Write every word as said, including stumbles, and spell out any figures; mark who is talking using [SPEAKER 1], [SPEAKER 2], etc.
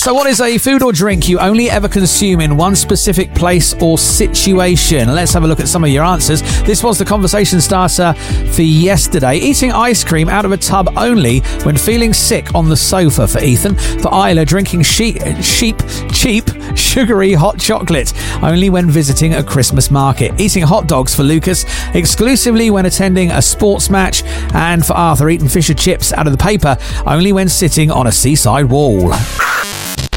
[SPEAKER 1] So what is a food or drink you only ever consume in one specific place or situation? Let's have a look at some of your answers. This was the conversation starter for yesterday. Eating ice cream out of a tub only when feeling sick on the sofa for Ethan. For Isla, drinking sheep, sheep cheap, sugary hot chocolate only when visiting a Christmas market. Eating hot dogs for Lucas exclusively when attending a sports match. And for Arthur, eating fish and chips out of the paper only when sitting on a seaside wall.